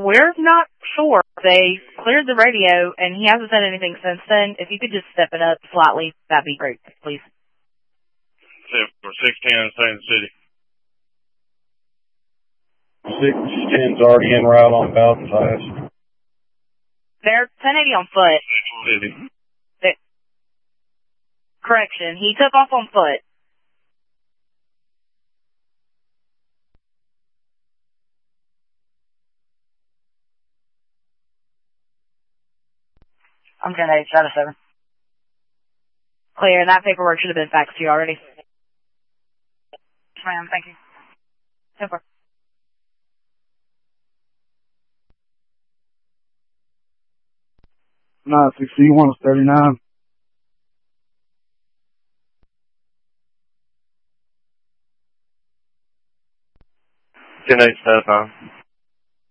we're not sure. They cleared the radio, and he hasn't said anything since then. If you could just step it up slightly, that'd be great, please. For 610, stay in the city. 610's already en route on Bowden Pass. They're 1080 on foot. City. Correction, he took off on foot. I'm 1080, status 7. Clear, that paperwork should have been faxed to you already. Ma'am, thank you. 10-4. No, 61 is 39. Status 9.